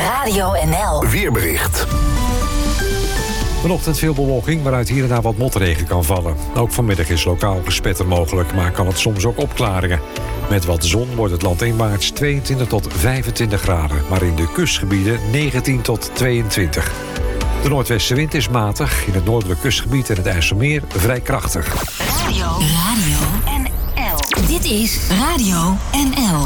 Radio NL. Weerbericht. Vanochtend veel bewolking, waaruit hier en daar wat motregen kan vallen. Ook vanmiddag is lokaal gespetter mogelijk, maar kan het soms ook opklaringen. Met wat zon wordt het landinwaarts 22 tot 25 graden... maar in de kustgebieden 19 tot 22. De noordwestenwind is matig, in het noordelijk kustgebied en het IJsselmeer vrij krachtig. Radio NL. Dit is Radio NL.